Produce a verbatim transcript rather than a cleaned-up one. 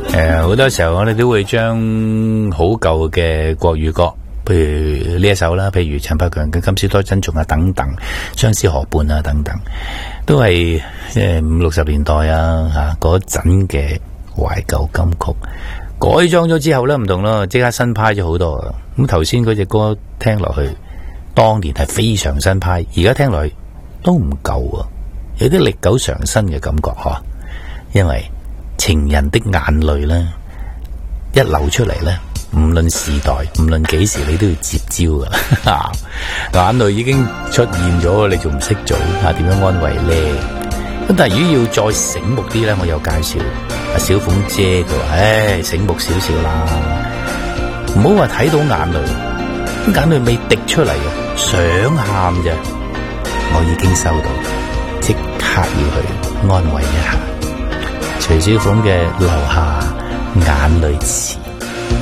誒，好多時候我哋都會將好舊嘅國語歌，譬如呢一首啦，譬如陳百強嘅《今宵多珍重》啊，等等，《相思河畔》啊，等等，都係誒五六十年代啊吓嗰陣嘅懷舊金曲。改裝咗之後咧唔同咯，即刻新派咗好多啊！咁頭先嗰隻歌聽落去，當年係非常新派，而家聽落去都唔夠啊，有啲歷久常新嘅感覺嗬。因為情人的眼淚咧一流出嚟咧，唔論時代，唔論幾時，你都要接招噶。眼淚已經出現咗，你仲唔識做啊？點樣安慰咧？咁但係如果要再醒目啲咧，我有介紹阿小鳳姐，佢話：唉，醒目少少啦，唔好話睇到眼淚，眼淚未滴出嚟嘅，想喊啫，我已經收到，即刻要去安慰一下。徐小鳳嘅留下眼淚詞。